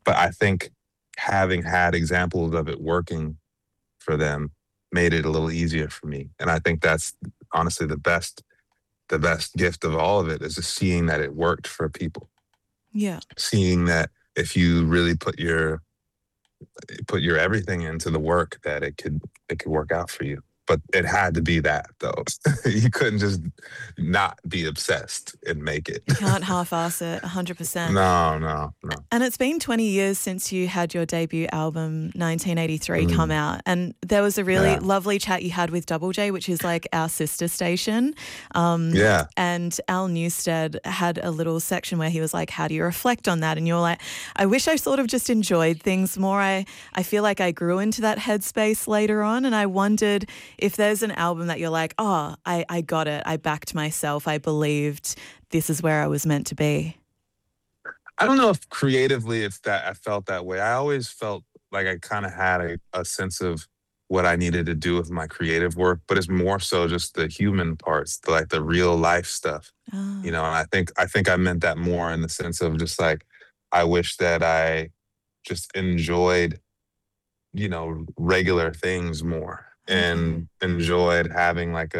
But I think having had examples of it working for them made it a little easier for me. And I think that's honestly the best gift of all of it is just seeing that it worked for people. Yeah. Seeing that if you really put your everything into the work, that it could work out for you. But it had to be that though. You couldn't just not be obsessed and make it. You can't half-ass it 100%. No. And it's been 20 years since you had your debut album, 1983, come out. And there was a really lovely chat you had with Double J, which is like our sister station. And Al Newstead had a little section where he was like, how do you reflect on that? And you're like, I wish I sort of just enjoyed things more. I feel like I grew into that headspace later on. And I wondered if there's an album that you're like, oh, I got it. I backed myself. I believed this is where I was meant to be. I don't know if creatively it's that I felt that way. I always felt like I kind of had a sense of what I needed to do with my creative work, but it's more so just the human parts, like the real life stuff. And I think I meant that more in the sense of just like, I wish that I just enjoyed, regular things more and enjoyed having like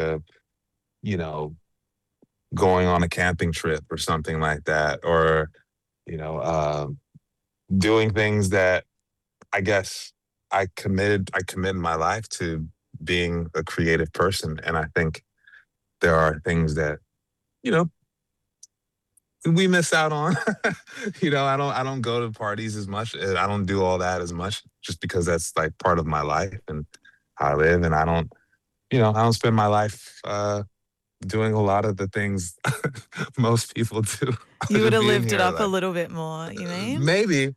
going on a camping trip or something like that, or doing things that I guess I committed my life to being a creative person. And I think there are things that, we miss out on. I don't go to parties as much. I don't do all that as much just because that's like part of my life and how I live. And I don't spend my life doing a lot of the things most people do. You would have lived it up a little bit more, you mean? Maybe.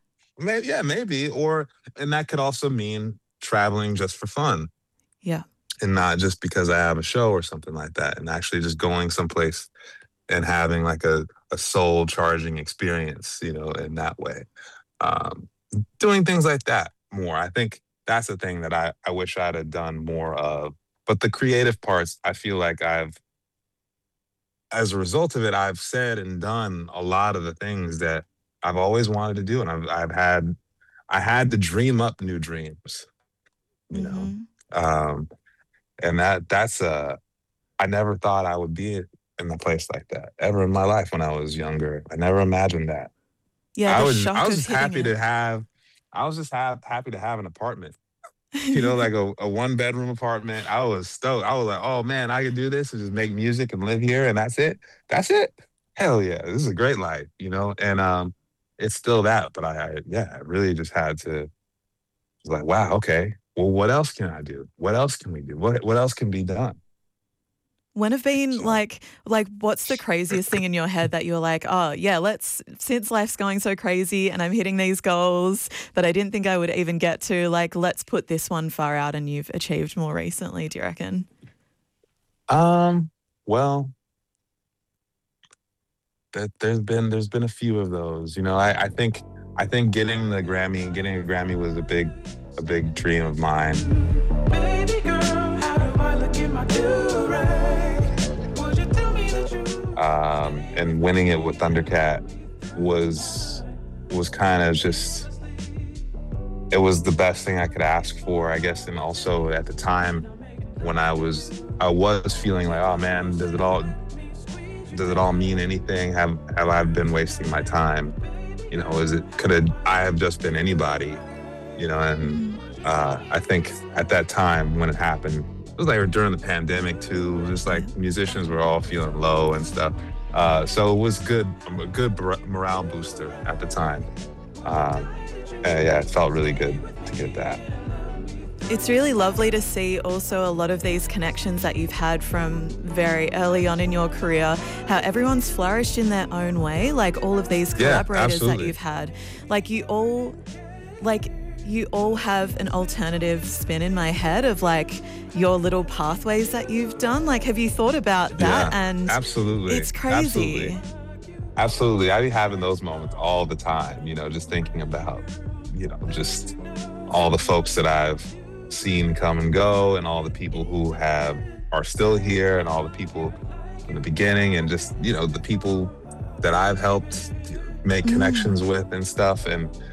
And that could also mean traveling just for fun. Yeah. And not just because I have a show or something like that. And actually just going someplace and having like a soul charging experience, in that way. Doing things like that more. I think that's the thing that I wish I'd have done more of. But the creative parts, I feel like as a result of it, I've said and done a lot of the things that I've always wanted to do. And I had to dream up new dreams, and I never thought I would be in a place like that ever in my life when I was younger. I never imagined that. Yeah, I was just happy to have an apartment. Like a 1-bedroom apartment. I was stoked. I was like, oh man, I could do this and just make music and live here and that's it. Hell yeah, this is a great life, and it's still that, but I really just had to, like, wow, okay, well, what else can I do? What else can we do? What else can be done? When have been like what's the craziest thing in your head that you're like, oh yeah, since life's going so crazy and I'm hitting these goals that I didn't think I would even get to, like, let's put this one far out and you've achieved more recently, do you reckon? Well, there's been a few of those. I think getting a Grammy was a big dream of mine. Baby girl, how do I look in my and winning it with Thundercat was kind of just, it was the best thing I could ask for, I guess. And also at the time when I was feeling like, oh man, does it all mean anything? Have I been wasting my time? Could I have just been anybody? And I think at that time when it happened, it was like during the pandemic too, just like musicians were all feeling low and stuff. So it was a good morale booster at the time. It felt really good to get that. It's really lovely to see also a lot of these connections that you've had from very early on in your career, how everyone's flourished in their own way, like all of these collaborators that you've had. Like you all have an alternative spin in my head of like your little pathways that you've done. Like, have you thought about that? Yeah, and absolutely. It's crazy. Absolutely. I be having those moments all the time, just thinking about, just all the folks that I've seen come and go and all the people who are still here and all the people in the beginning and just, the people that I've helped make connections with and stuff. And